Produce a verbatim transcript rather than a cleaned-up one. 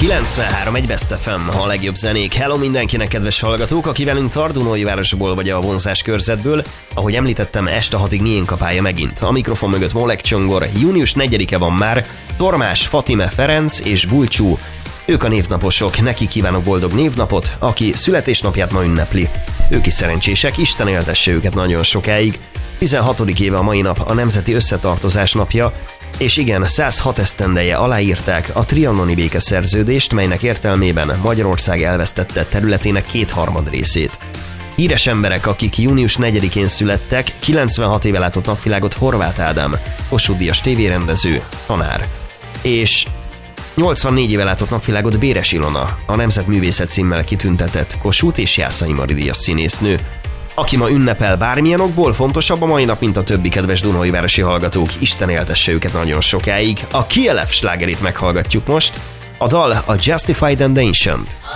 kilencvenhárom egy Best ef em, a legjobb zenék. Hello mindenkinek, kedves hallgatók, aki velünk tart Dunaújvárosból vagy a vonzás körzetből. Ahogy említettem, este hatig miénk a pálya megint. A mikrofon mögött Molek Csongor, június negyedike van már, Tormás, Fatime, Ferenc és Bulcsú. Ők a névnaposok, neki kívánok boldog névnapot, aki születésnapját ma ünnepli. Ők is szerencsések, Isten éltesse őket nagyon sokáig. tizenhatodik éve a mai nap a Nemzeti Összetartozás napja, és igen, százhat esztendeje aláírták a trianoni békeszerződést, melynek értelmében Magyarország elvesztette területének kétharmad részét. Híres emberek, akik június negyedikén születtek, kilencvenhat éve látott napvilágot Horváth Ádám, Kossuth-díjas tévérendező, tanár. És nyolcvannégy éve látott napvilágot Béres Ilona, a Nemzetművészet címmel kitüntetett Kossuth és Jászai Mari díjas színésznő. Aki ma ünnepel bármilyen okból, fontosabb a mai nap, mint a többi, kedves dunaújvárosi hallgatók. Isten éltesse őket nagyon sokáig. A Kielev slágerét meghallgatjuk most. A dal a Justified and Ancient.